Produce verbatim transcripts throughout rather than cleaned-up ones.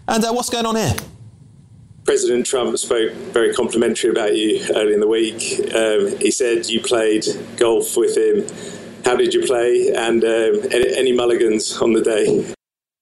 And uh, what's going on here? President Trump spoke very complimentary about you early in the week. Um, he said you played golf with him. How did you play? And um, any, any mulligans on the day?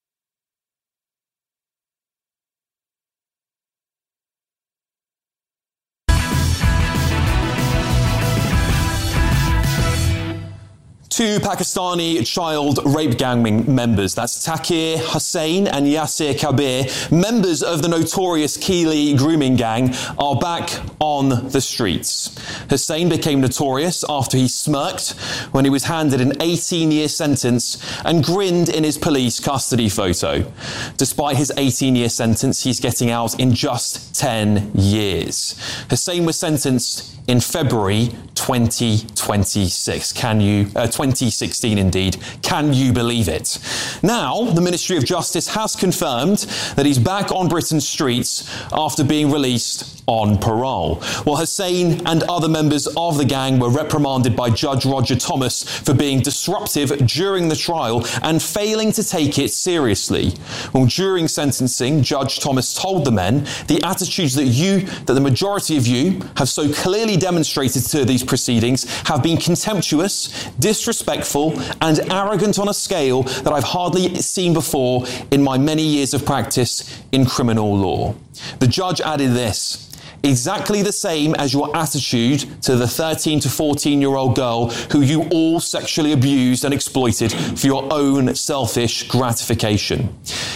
Two Pakistani child rape gang members, that's Takir Hussain and Yasir Kabir, members of the notorious Keeley grooming gang, are back on the streets. Hussain became notorious after he smirked when he was handed an eighteen-year sentence and grinned in his police custody photo. Despite his eighteen-year sentence, he's getting out in just ten years. Hussain was sentenced in February twenty twenty-six. Can you, uh, twenty sixteen indeed. Can you believe it? Now, the Ministry of Justice has confirmed that he's back on Britain's streets after being released on parole. Well, Hussain and other members of the gang were reprimanded by Judge Roger Thomas for being disruptive during the trial and failing to take it seriously. Well, during sentencing, Judge Thomas told the men the attitudes that you, that the majority of you have so clearly demonstrated to these proceedings have been contemptuous, disrespectful and arrogant on a scale that I've hardly seen before in my many years of practice in criminal law. The judge added this: exactly the same as your attitude to the thirteen to fourteen year old girl who you all sexually abused and exploited for your own selfish gratification.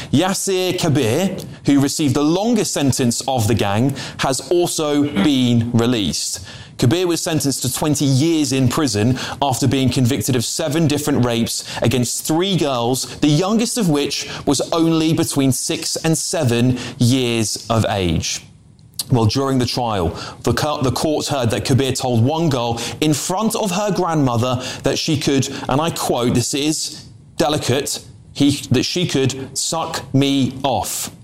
Yasir Kabir, who received the longest sentence of the gang, has also been released. Kabir was sentenced to twenty years in prison after being convicted of seven different rapes against three girls, the youngest of which was only between six and seven years of age. Well, during the trial, the, the court heard that Kabir told one girl in front of her grandmother that she could, and I quote, this is delicate, he, that she could suck me off.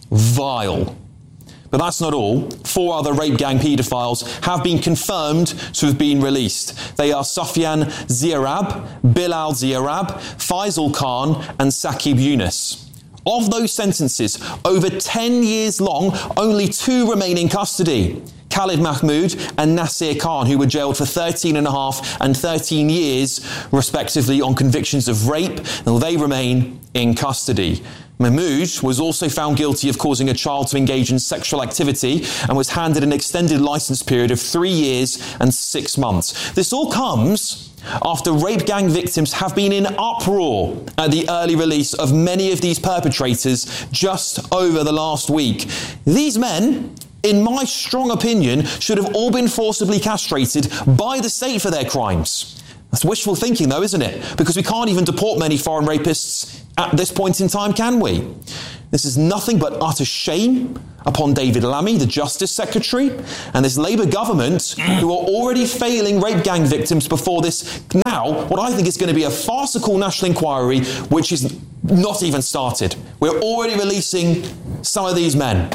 Vile. But that's not all. Four other rape gang paedophiles have been confirmed to have been released. They are Sufyan Ziarab, Bilal Ziarab, Faisal Khan and Saqib Yunus. Of those sentences, over ten years long, only two remain in custody. Khalid Mahmood and Nasir Khan, who were jailed for thirteen and a half and thirteen years, respectively, on convictions of rape, and they remain in custody. Mahmood was also found guilty of causing a child to engage in sexual activity and was handed an extended licence period of three years and six months. This all comes after rape gang victims have been in uproar at the early release of many of these perpetrators just over the last week. These men, in my strong opinion, should have all been forcibly castrated by the state for their crimes. That's wishful thinking though, isn't it? Because we can't even deport many foreign rapists at this point in time, can we? This is nothing but utter shame upon David Lammy, the Justice Secretary, and this Labour government who are already failing rape gang victims before this now, what I think is going to be a farcical national inquiry, which is not even started. We're already releasing some of these men.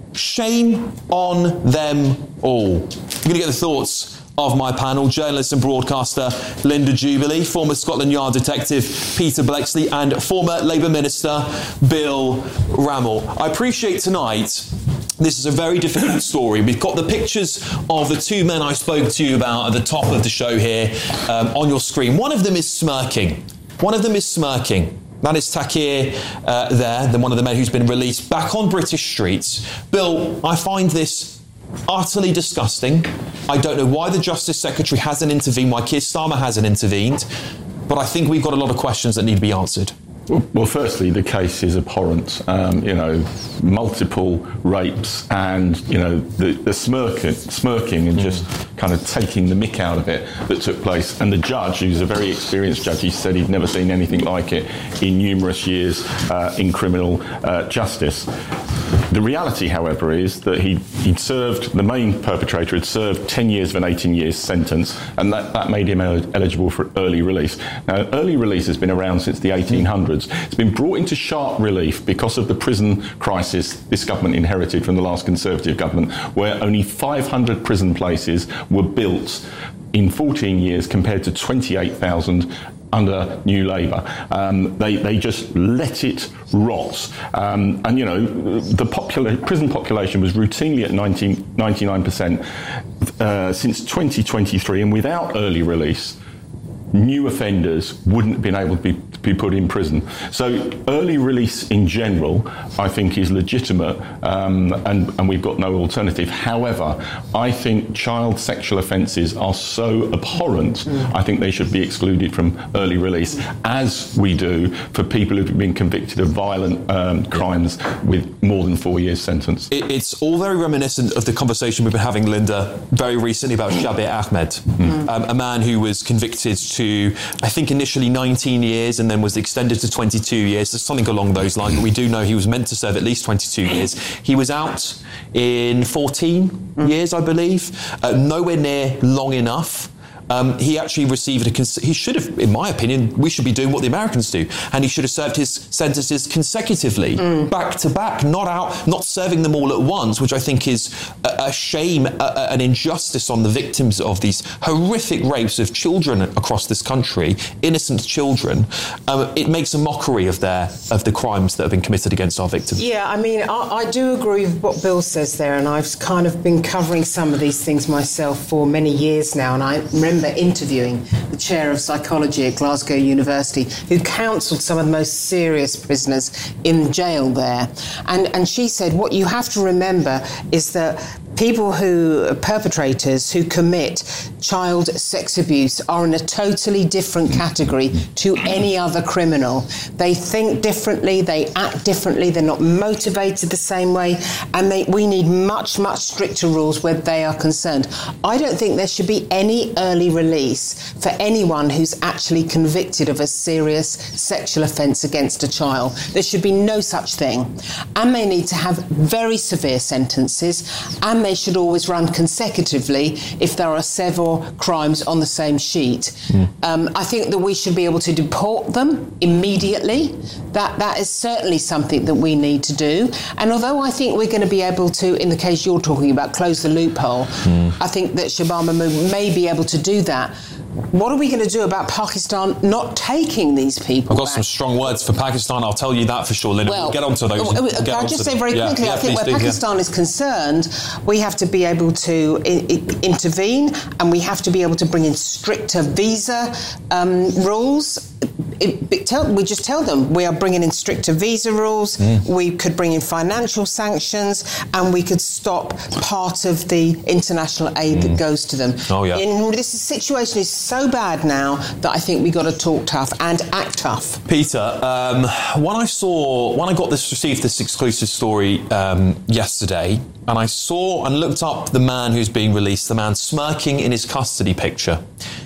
Shame on them all. You're going to get the thoughts of my panel, journalist and broadcaster Linda Jubilee, former Scotland Yard detective Peter Bleksley, and former Labour Minister Bill Rammell. I appreciate tonight, this is a very difficult story. We've got the pictures of the two men I spoke to you about at the top of the show here um, on your screen. One of them is smirking. One of them is smirking. That is Takir uh, there, the one of the men who's been released back on British streets. Bill, I find this utterly disgusting. I don't know why the Justice Secretary hasn't intervened, why Keir Starmer hasn't intervened, but I think we've got a lot of questions that need to be answered. Well, well firstly, the case is abhorrent. Um, you know, multiple rapes and, you know, the, the smirking, smirking and mm. just kind of taking the mick out of it that took place. And the judge, who's a very experienced judge, he said he'd never seen anything like it in numerous years uh, in criminal uh, justice. The reality, however, is that he, he'd served, the main perpetrator had served ten years of an eighteen years sentence, and that, that made him el- eligible for early release. Now, early release has been around since the eighteen hundreds. It's been brought into sharp relief because of the prison crisis this government inherited from the last Conservative government, where only five hundred prison places were built in fourteen years compared to twenty-eight thousand under New Labour. Um, they they just let it rot. Um, and, you know, the popula- prison population was routinely at ninety-nine percent uh, since twenty twenty-three, and without early release, new offenders wouldn't have been able to be, to be put in prison. So early release in general, I think, is legitimate, um, and, and we've got no alternative. However, I think child sexual offences are so abhorrent, mm. I think they should be excluded from early release, as we do for people who've been convicted of violent um, crimes with more than four years sentence. It, it's all very reminiscent of the conversation we've been having, Linda, very recently about Shabir Ahmed, mm. um, a man who was convicted to I think initially nineteen years and then was extended to twenty-two years, so something along those lines. But we do know he was meant to serve at least twenty-two years. He was out in fourteen mm. years, I believe, uh, nowhere near long enough. Um, he actually received a... Cons- he should have, in my opinion, we should be doing what the Americans do, and he should have served his sentences consecutively, mm. back to back, not out, not serving them all at once, which I think is a, a shame, a, an injustice on the victims of these horrific rapes of children across this country, innocent children. Um, it makes a mockery of their of the crimes that have been committed against our victims. Yeah, I mean, I, I do agree with what Bill says there, and I've kind of been covering some of these things myself for many years now, and I remember interviewing the chair of psychology at Glasgow University, who counselled some of the most serious prisoners in jail there. And, and she said, what you have to remember is that people who, perpetrators who commit child sex abuse are in a totally different category to any other criminal. They think differently, they act differently, they're not motivated the same way, and they, we need much, much stricter rules where they are concerned. I don't think there should be any early release for anyone who's actually convicted of a serious sexual offence against a child. There should be no such thing. And they need to have very severe sentences, and they should always run consecutively if there are several crimes on the same sheet. Mm. Um, I think that we should be able to deport them immediately. That that is certainly something that we need to do. And although I think we're going to be able to, in the case you're talking about, close the loophole, mm. I think that Shabir Mahmood may be able to do that. What are we going to do about Pakistan not taking these people I've got back? some strong words for Pakistan, I'll tell you that for sure, Linda. Well, we'll get onto those. We'll I'll just say them. very yeah, quickly, yeah, I think where do, Pakistan yeah. is concerned, we have to be able to I- I intervene, and we have to be able to bring in stricter visa um, rules. It, it tell, we just tell them we are bringing in stricter visa rules, mm. we could bring in financial sanctions, and we could stop part of the international aid mm. that goes to them. Oh, yeah. In, this situation is so bad now that I think we've got to talk tough and act tough. Peter, um, when I saw, when I got this, received this exclusive story um, yesterday, and I saw and looked up the man who's being released, the man smirking in his custody picture,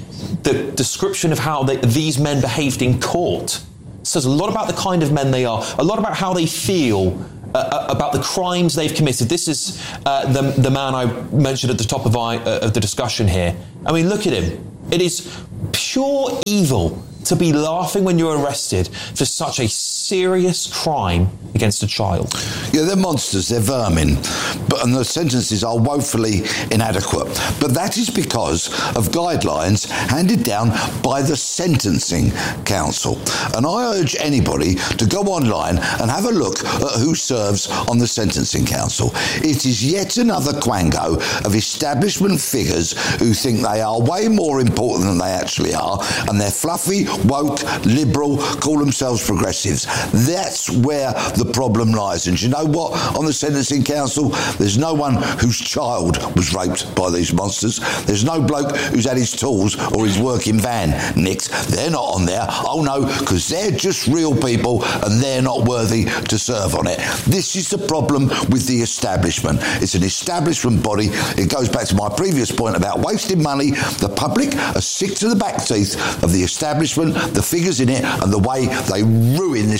the description of how they, these men behaved in court says a lot about the kind of men they are, a lot about how they feel uh, about the crimes they've committed. This is uh, the, the man I mentioned at the top of, I, uh, of the discussion here. I mean, look at him. It is pure evil to be laughing when you're arrested for such a serious crime against a child. Yeah, they're monsters, they're vermin, but and the sentences are woefully inadequate. But that is because of guidelines handed down by the Sentencing Council. And I urge anybody to go online and have a look at who serves on the Sentencing Council. It is yet another quango of establishment figures who think they are way more important than they actually are, and they're fluffy, woke, liberal, call themselves progressives. That's where the problem lies. And you know what? On the Sentencing Council, there's no one whose child was raped by these monsters. There's no bloke who's had his tools or his working van nicked. They're not on there. Oh no, because they're just real people and they're not worthy to serve on it. This is the problem with the establishment. It's an establishment body. It goes back to my previous point about wasting money. The public are sick to the back teeth of the establishment, the figures in it, and the way they ruin this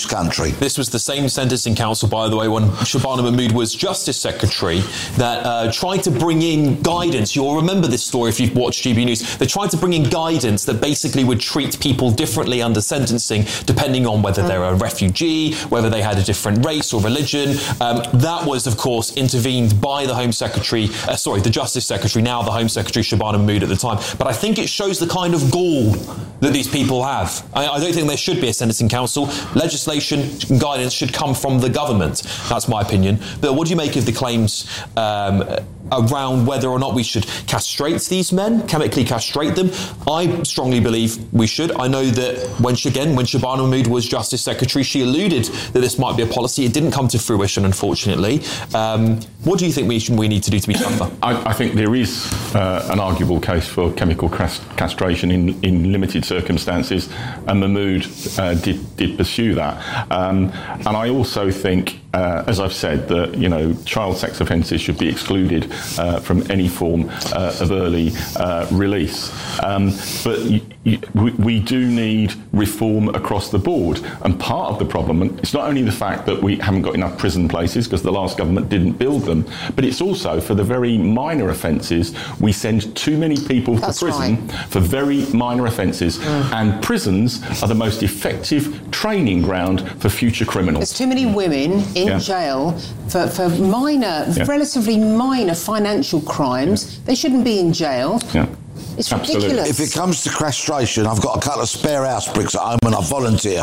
country. This was the same sentencing council, by the way, when Shabana Mahmood was Justice Secretary, that uh, tried to bring in guidance. You'll remember this story if you've watched G B News. They tried to bring in guidance that basically would treat people differently under sentencing, depending on whether they're a refugee, whether they had a different race or religion. Um, that was, of course, intervened by the Home Secretary, uh, sorry, the Justice Secretary, now the Home Secretary, Shabana Mahmood at the time. But I think it shows the kind of gall that these people have. I, I don't think there should be a sentencing council. Legislation and guidance should come from the government. That's my opinion. Bill, what do you make of the claims um, around whether or not we should castrate these men, chemically castrate them? I strongly believe we should. I know that when, again, when Shabana Mahmood was Justice Secretary, she alluded that this might be a policy. It didn't come to fruition, unfortunately. Um, what do you think we, should, we need to do to be tougher? I, I think there is uh, an arguable case for chemical cast- castration in, in limited circumstances, and Mahmood uh, did, did pursue that. Um, and I also think, uh, as I've said, that, you know, child sex offences should be excluded uh, from any form uh, of early uh, release. Um, but y- y- we, we do need reform across the board. And part of the problem, it's not only the fact that we haven't got enough prison places because the last government didn't build them, but it's also for the very minor offences, we send too many people That's to prison right. for very minor offences. Mm. And prisons are the most effective training ground for future criminals. There's too many women in yeah. jail for, for minor, yeah. relatively minor financial crimes. Yeah. They shouldn't be in jail. Yeah. It's Absolutely. ridiculous. If it comes to castration, I've got a couple of spare house bricks at home and I volunteer.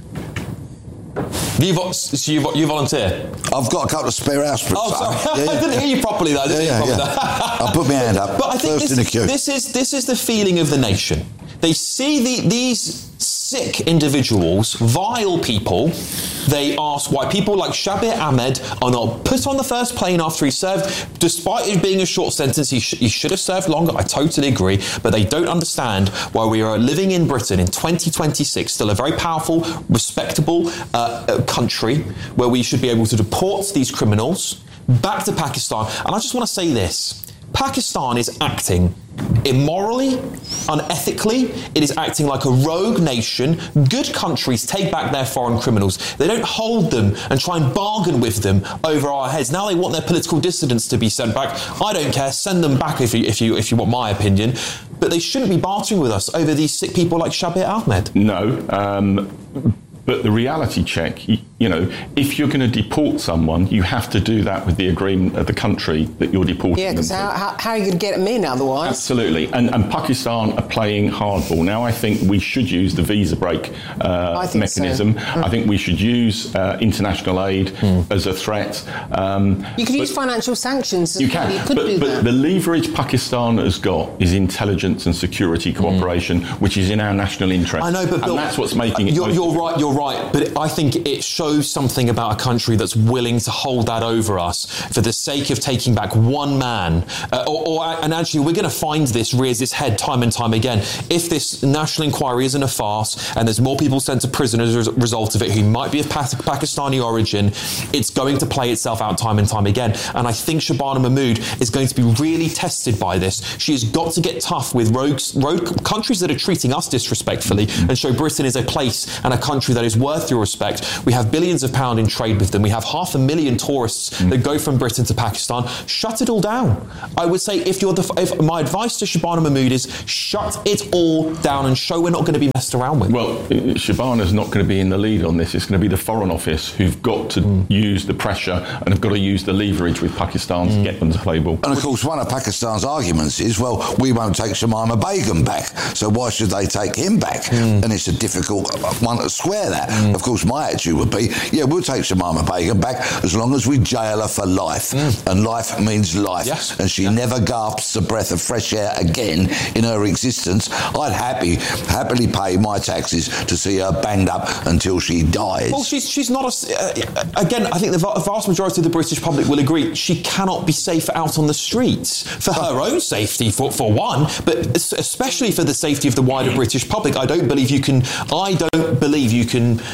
You, vo- so you, vo- you volunteer? I've got a couple of spare house bricks. Oh, sorry. at home. Yeah, I didn't hear you properly, though. I didn't yeah, hear you yeah, properly. yeah. I'll put my hand up. But I think first this, in the queue. this is this is the feeling of the nation. They see the, these sick individuals, vile people. They ask why people like Shabir Ahmed are not put on the first plane after he served. Despite it being a short sentence, he, sh- he should have served longer. I totally agree. But they don't understand why we are living in Britain in twenty twenty-six, still a very powerful, respectable uh, country, where we should be able to deport these criminals back to Pakistan. And I just want to say this. Pakistan is acting immorally, unethically. It is acting like a rogue nation. Good countries take back their foreign criminals. They don't hold them and try and bargain with them over our heads. Now they want their political dissidents to be sent back. I don't care. Send them back if you, if you, if you want my opinion. But they shouldn't be bartering with us over these sick people like Shabir Ahmed. No. Um, but the reality check, you, you know, if you're going to deport someone, you have to do that with the agreement of the country that you're deporting Yeah, because them how, to. how, how are you going to get them in otherwise? Absolutely. And, and Pakistan are playing hardball. Now, I think we should use the visa break uh, mechanism. So. Mm. I think we should use uh, international aid mm. as a threat. Um, you could use financial sanctions. You can. You could but do but that. the leverage Pakistan has got is intelligence and security cooperation, mm. which is in our national interest. I know, but Bill, and that's what's making it. You're, you're right. You're right. But I think it shows something about a country that's willing to hold that over us for the sake of taking back one man. Uh, or, or and actually, we're going to find this rears its head time and time again. If this national inquiry isn't a farce and there's more people sent to prison as a result of it who might be of pa- Pakistani origin, it's going to play itself out time and time again. And I think Shabana Mahmood is going to be really tested by this. She has got to get tough with rogue, rogue countries that are treating us disrespectfully and show Britain is a place and a country that is worth your respect. We have billions of pounds in trade with them. We have half a million tourists mm. that go from Britain to Pakistan. Shut it all down. I would say if you're the, if my advice to Shabana Mahmood is shut it all down and show we're not going to be messed around with. Well, Shabana's not going to be in the lead on this. It's going to be the Foreign Office who've got to mm. use the pressure and have got to use the leverage with Pakistan mm. to get them to play ball. And of course, one of Pakistan's arguments is, well, we won't take Shamima Begum back, so why should they take him back? Mm. And it's a difficult one to square that. Mm. Of course, my attitude would be, yeah, we'll take Shamima Begum back as long as we jail her for life. Mm. And life means life. Yes. And she yeah. never gasps a breath of fresh air again in her existence. I'd happy, happily pay my taxes to see her banged up until she dies. Well, she's she's not a... Uh, again, I think the vast majority of the British public will agree she cannot be safe out on the streets for her own safety, for, for one, but especially for the safety of the wider British public. I don't believe you can... I don't believe you can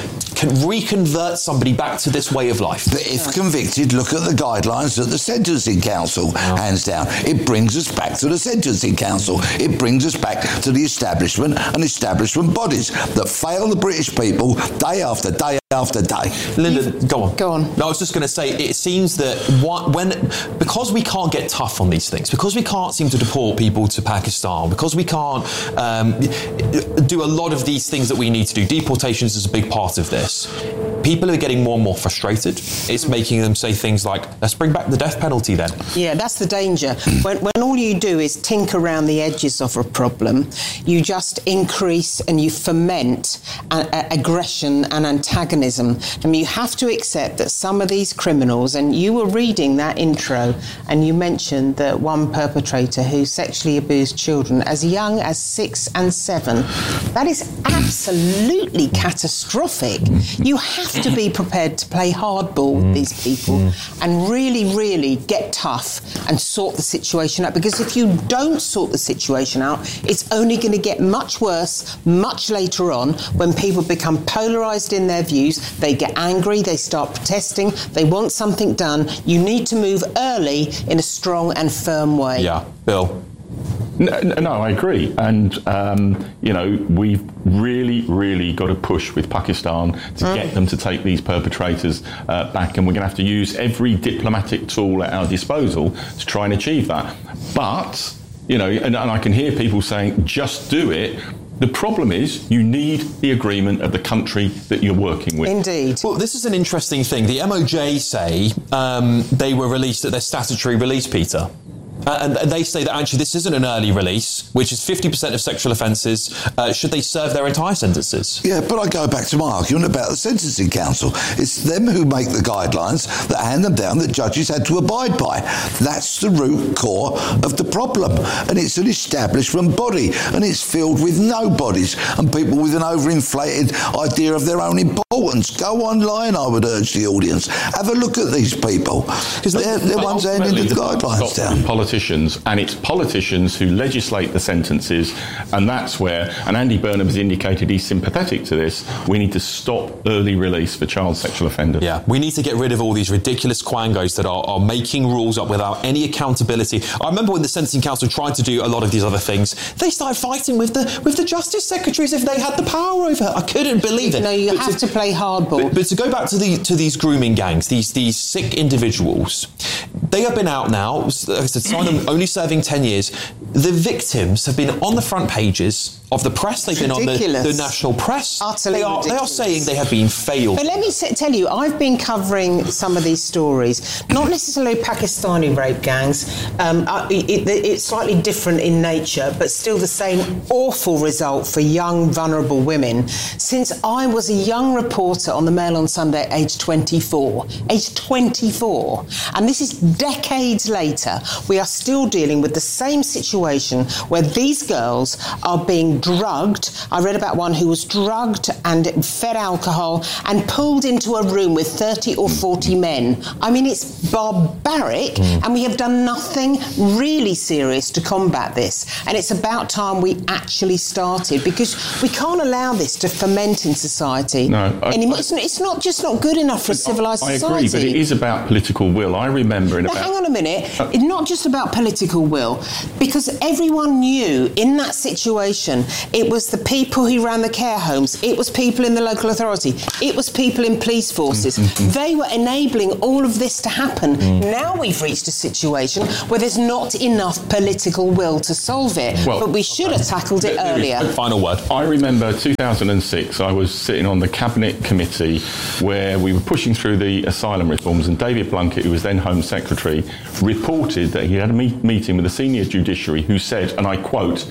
can reconvert somebody back to this way of life. But if convicted, look at the guidelines that the Sentencing Council oh. hands down. It brings us back to the Sentencing Council. It brings us back to the establishment and establishment bodies that fail the British people day after day after day. Linda, go on. Go on. No, I was just going to say, it seems that when, because we can't get tough on these things, because we can't seem to deport people to Pakistan, because we can't um, do a lot of these things that we need to do, deportations is a big part of this. People are getting more and more frustrated. It's making them say things like, let's bring back the death penalty then. Yeah, that's the danger. When, when all you do is tinker around the edges of a problem, you just increase and you foment a, a, aggression and antagonism. I mean, you have to accept that some of these criminals, and you were reading that intro and you mentioned that one perpetrator who sexually abused children as young as six and seven. That is absolutely catastrophic. You have to be prepared to play hardball with these people and really, really get tough and sort the situation out, because if you don't sort the situation out, it's only going to get much worse much later on when people become polarised in their views. They get angry, they start protesting, they want something done. You need to move early in a strong and firm way. Yeah, Bill. No, no, I agree. And, um, you know, we've really, really got to push with Pakistan to mm. get them to take these perpetrators uh, back. And we're going to have to use every diplomatic tool at our disposal to try and achieve that. But, you know, and, and I can hear people saying, just do it. The problem is you need the agreement of the country that you're working with. Indeed. Well, this is an interesting thing. The M O J say um, they were released at their statutory release, Peter. Uh, and they say that actually this isn't an early release, which is fifty percent of sexual offences. Uh, should they serve their entire sentences? Yeah, but I go back to my argument about the Sentencing Council. It's them who make the guidelines that hand them down that judges had to abide by. That's the root core of the problem. And it's an establishment body, and it's filled with nobodies and people with an overinflated idea of their own importance. Go online, I would urge the audience. Have a look at these people. Because they're the ones handing the guidelines down. Politicians, and it's politicians who legislate the sentences, and that's where, and Andy Burnham has indicated he's sympathetic to this, we need to stop early release for child sexual offenders. Yeah, we need to get rid of all these ridiculous quangos that are, are making rules up without any accountability. I remember when the Sentencing Council tried to do a lot of these other things, they started fighting with the with the Justice Secretaries if they had the power over it. I couldn't believe it. No, you but have to, to play hardball. But, but to go back to the to these grooming gangs, these these sick individuals, they have been out now, like I said, some of them only serving ten years. The victims have been on the front pages of the press. They've been ridiculous. on the, the national press. Utterly they are, ridiculous. They are saying they have been failed. But let me tell you, I've been covering some of these stories, not necessarily Pakistani rape gangs. Um, it, it, it's slightly different in nature, but still the same awful result for young, vulnerable women. Since I was a young reporter on the Mail on Sunday, age twenty-four, age twenty-four, and this is decades later, we are still dealing with the same situation where these girls are being drugged. I read about one who was drugged and fed alcohol and pulled into a room with thirty or forty men. I mean, it's barbaric, mm. and we have done nothing really serious to combat this. And it's about time we actually started, because we can't allow this to ferment in society no, I, anymore. I, it's, not, it's not just not good enough for a civilised I society. I agree, but it is about political will. I remember in now, about... hang on a minute. Uh, it's not just about political will, because everyone knew in that situation it was the people who ran the care homes, it was people in the local authority, it was people in police forces. They were enabling all of this to happen. Mm. Now we've reached a situation where there's not enough political will to solve it, well, but we should okay. have tackled it there earlier. Final word. I remember two thousand six, I was sitting on the Cabinet Committee where we were pushing through the asylum reforms, and David Blunkett, who was then Home Secretary, reported that he had a meet- meeting with the senior judiciary who said, and I quote,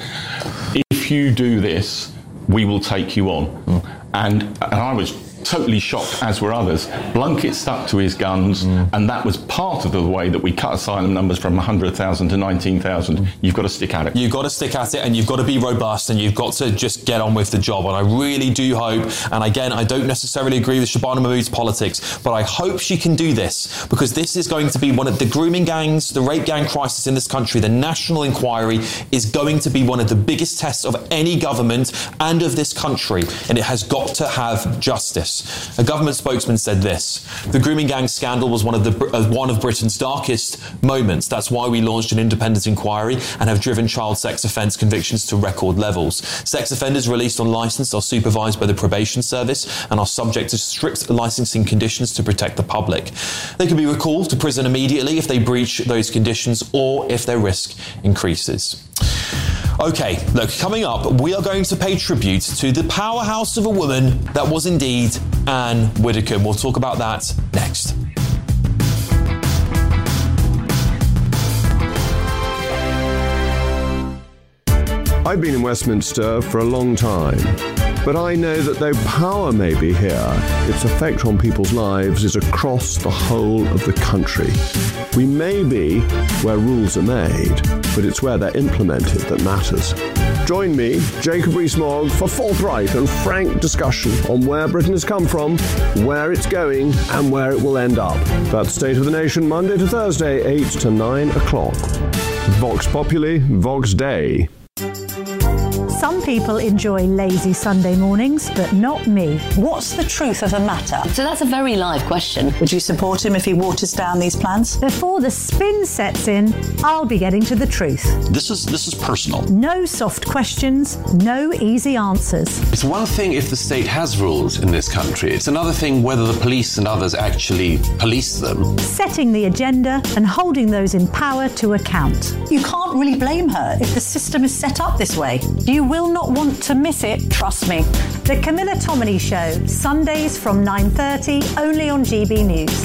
"If you do this, we will take you on." Mm. And, and I was totally shocked, as were others. Blunkett stuck to his guns, mm. and that was part of the way that we cut asylum numbers from one hundred thousand to nineteen thousand. Mm. You've got to stick at it. You've got to stick at it, and you've got to be robust, and you've got to just get on with the job. And I really do hope, and again, I don't necessarily agree with Shabana Mahmood's politics, but I hope she can do this, because this is going to be one of the grooming gangs, the rape gang crisis in this country. The national inquiry is going to be one of the biggest tests of any government and of this country, and it has got to have justice. dangerous. A government spokesman said this: "The grooming gang scandal was one of the uh, one of Britain's darkest moments. That's why we launched an independent inquiry and have driven child sex offence convictions to record levels. Sex offenders released on licence are supervised by the probation service and are subject to strict licensing conditions to protect the public. They can be recalled to prison immediately if they breach those conditions or if their risk increases." Okay, look, coming up, we are going to pay tribute to the powerhouse of a woman that was indeed Anne Widdecombe. We'll talk about that next. I've been in Westminster for a long time, but I know that though power may be here, its effect on people's lives is across the whole of the country. We may be where rules are made, but it's where they're implemented that matters. Join me, Jacob Rees-Mogg, for forthright and frank discussion on where Britain has come from, where it's going, and where it will end up. That's State of the Nation, Monday to Thursday, eight to nine o'clock. Vox Populi, Vox Dei. Some people enjoy lazy Sunday mornings, but not me. What's the truth of the matter? So that's a very live question. Would you support him if he waters down these plans? Before the spin sets in, I'll be getting to the truth. This is this is personal. No soft questions, no easy answers. It's one thing if the state has rules in this country. It's another thing whether the police and others actually police them. Setting the agenda and holding those in power to account. You can't really blame her if the system is set up this way. You will not want to miss it, trust me. The Camilla Tominey Show, Sundays from nine thirty, only on G B News.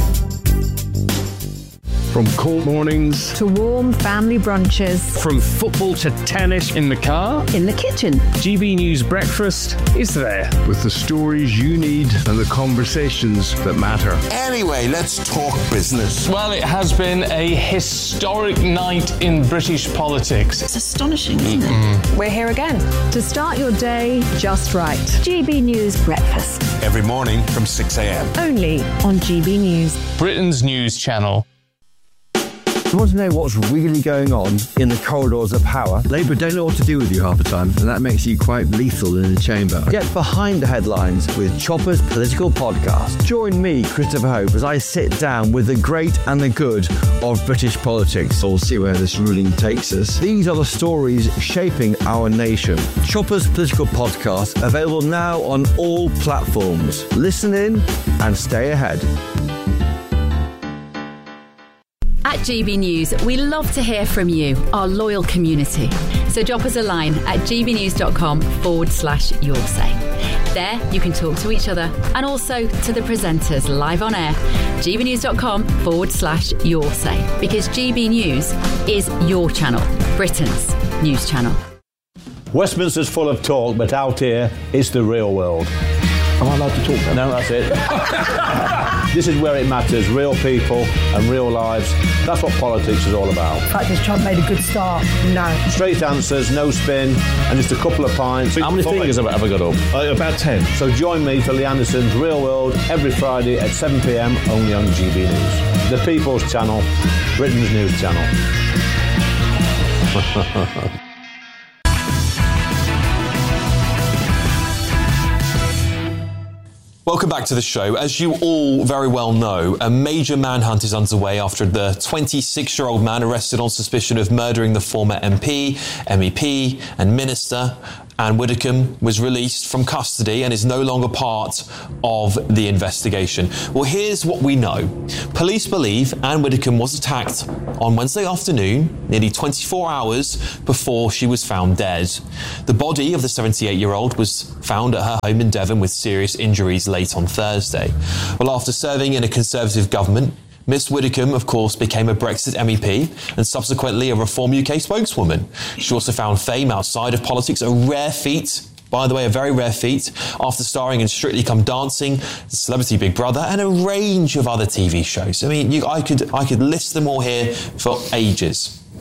From cold mornings to warm family brunches. From football to tennis in the car. In the kitchen. G B News Breakfast is there. With the stories you need and the conversations that matter. Anyway, let's talk business. Well, it has been a historic night in British politics. It's astonishing, isn't it? Mm-hmm. We're here again. To start your day just right. G B News Breakfast. Every morning from six a.m. Only on G B News. Britain's news channel. You want to know what's really going on in the corridors of power? Labour don't know what to do with you half the time, and that makes you quite lethal in the chamber. Get behind the headlines with Chopper's Political Podcast. Join me, Christopher Hope, as I sit down with the great and the good of British politics. We'll see where this ruling takes us. These are the stories shaping our nation. Chopper's Political Podcast, available now on all platforms. Listen in and stay ahead. At G B News, we love to hear from you, our loyal community. So drop us a line at gbnews.com forward slash your say. There, you can talk to each other and also to the presenters live on air. gbnews.com forward slash your say. Because G B News is your channel, Britain's news channel. Westminster's full of talk, but out here, it's the real world. Am I allowed to talk now? No, that's it. This is where it matters, real people and real lives. That's what politics is all about. In fact, has Trump made a good start? No. Straight answers, no spin, and just a couple of pints. How many fingers have I ever got up? Uh, about ten. So join me for Lee Anderson's Real World every Friday at seven p.m. only on G B News. The People's Channel, Britain's news channel. Welcome back to the show. As you all very well know, a major manhunt is underway after the twenty-six-year-old man arrested on suspicion of murdering the former M P, M E P and minister Anne Widdecombe was released from custody and is no longer part of the investigation. Well, here's what we know. Police believe Anne Widdecombe was attacked on Wednesday afternoon, nearly twenty-four hours before she was found dead. The body of the seventy-eight-year-old was found at her home in Devon with serious injuries late on Thursday. Well, after serving in a Conservative government, Miss Widdecombe, of course, became a Brexit M E P and subsequently a Reform U K spokeswoman. She also found fame outside of politics, a rare feat, by the way, a very rare feat, after starring in Strictly Come Dancing, Celebrity Big Brother, and a range of other T V shows. I mean, you, I could I could list them all here for ages.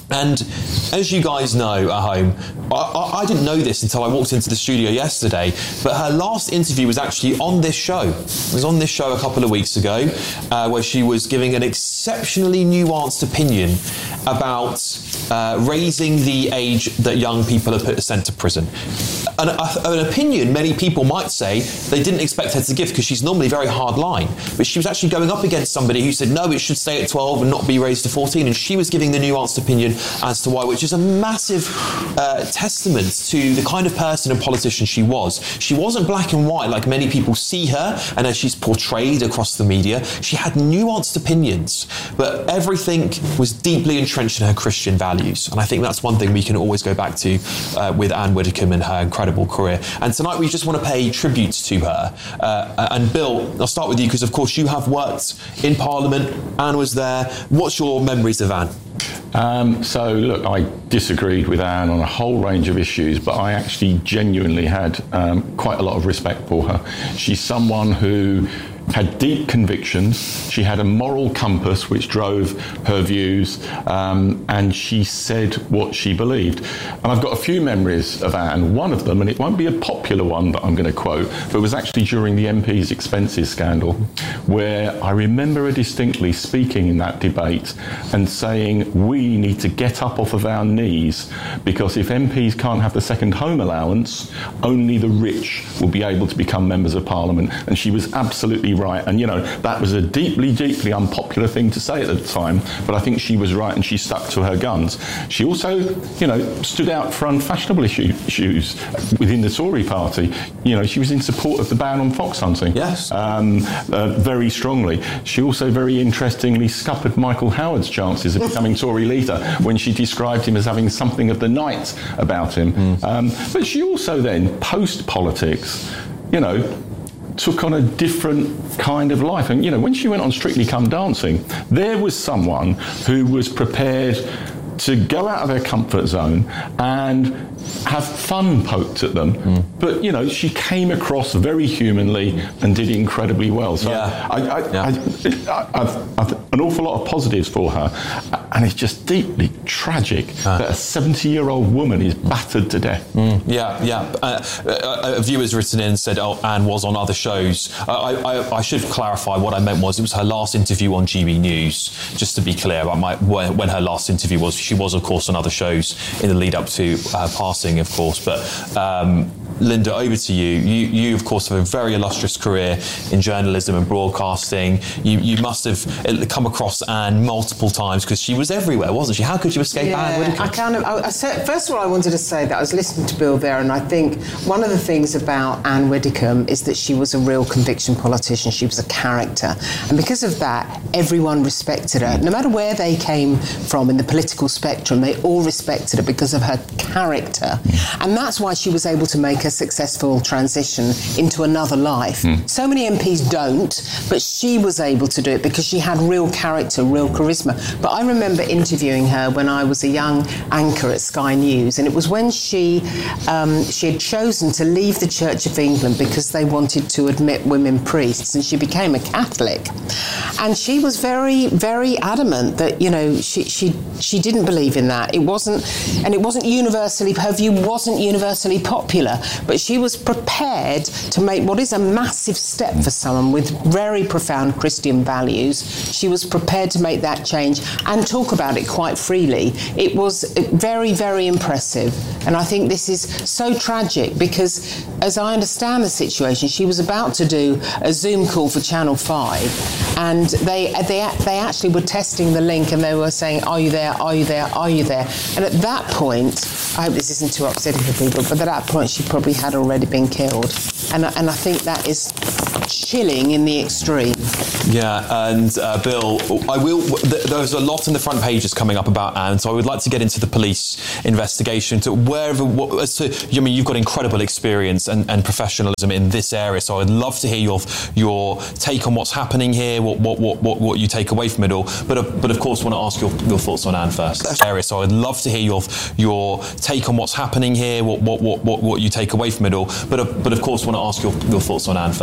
And as you guys know at home, I, I, I didn't know this until I walked into the studio yesterday, but her last interview was actually on this show. It was on this show a couple of weeks ago, uh, where she was giving an exceptionally nuanced opinion about uh, raising the age that young people are put sent to prison. An, a, an opinion many people might say they didn't expect her to give, because she's normally very hard line, but she was actually going up against somebody who said no, it should stay at twelve and not be raised to fourteen, and she was giving the nuanced opinion as to why, which is a massive uh, testament to the kind of person and politician she was. She wasn't black and white like many people see her and as she's portrayed across the media. She had nuanced opinions, but everything was deeply entrenched in her Christian values, and I think that's one thing we can always go back to uh, with Anne Widdecombe and her incredible career. And tonight we just want to pay tribute to her. Uh, and Bill, I'll start with you, because of course you have worked in Parliament. Anne was there. What's your memories of Anne? Um, so, look, I disagreed with Anne on a whole range of issues, but I actually genuinely had um, quite a lot of respect for her. She's someone who had deep convictions. She had a moral compass which drove her views, um, and she said what she believed. And I've got a few memories of Anne. One of them, and it won't be a popular one that I'm going to quote, but it was actually during the M P's expenses scandal, where I remember her distinctly speaking in that debate and saying, we need to get up off of our knees, because if M Ps can't have the second home allowance, only the rich will be able to become members of Parliament. And she was absolutely right. And, you know, that was a deeply, deeply unpopular thing to say at the time, but I think she was right and she stuck to her guns. She also, you know, stood out for unfashionable issue, issues within the Tory party. You know, she was in support of the ban on fox hunting. Yes. Um, uh, very strongly. She also very interestingly scuppered Michael Howard's chances of becoming Tory leader when she described him as having something of the night about him. Mm. Um, but she also then, post-politics, you know, took on a different kind of life. And, you know, when she went on Strictly Come Dancing, there was someone who was prepared to go out of her comfort zone and have fun poked at them. Mm. But, you know, she came across very humanly and did incredibly well. So yeah. I, I, yeah. I, I, I've, I've an awful lot of positives for her. And it's just deeply tragic uh. that a seventy-year-old woman is battered to death. Mm. Yeah, yeah. Uh, a, a viewer's written in and said, oh, Anne was on other shows. Uh, I, I, I should clarify what I meant was it was her last interview on G B News. Just to be clear about my, when, when her last interview was. She was, of course, on other shows in the lead up to uh, passing, of course. But um, Linda, over to you. You, you, of course, have a very illustrious career in journalism and broadcasting. You, you must have come across Anne multiple times because she was everywhere, wasn't she? How could you escape yeah, Anne Widdecombe? I kind of. I, I said, first of all, I wanted to say that I was listening to Bill there, and I think one of the things about Anne Widdecombe is that she was a real conviction politician. She was a character, and because of that, everyone respected her, no matter where they came from in the political spectrum. They all respected her because of her character, and that's why she was able to make a successful transition into another life. Mm. So many M Ps don't, but she was able to do it because she had real character, real charisma. But I remember interviewing her when I was a young anchor at Sky News, and it was when she um, she had chosen to leave the Church of England because they wanted to admit women priests, and she became a Catholic. And she was very, very adamant that, you know, she she she didn't believe in that. It wasn't, and it wasn't universally, her view wasn't universally popular, but she was prepared to make what is a massive step for someone with very profound Christian values. She was prepared to make that change and talk about it quite freely. It was very, very impressive. And I think this is so tragic because, as I understand the situation, she was about to do a Zoom call for Channel five, and they they they actually were testing the link, and they were saying, are you there, are you there, are you there? And at that point, I hope this isn't too upsetting for people, but at that point she probably had already been killed. And, and I think that is chilling in the extreme. Yeah, and uh, Bill, I will. Th- there's a lot in the front pages coming up about Anne, so I would like to get into the police investigation to wherever. What, as to, I mean, you've got incredible experience and, and professionalism in this area, so I'd love to hear your your take on what's happening here, what what what what, what you take away from it all. But uh, but of course, I want to ask your, your thoughts on Anne first. Area, so I'd love to hear your your take on what's happening here, what what what what, what you take away from it all. But uh, but of course, I want to ask your, your thoughts on Anne first.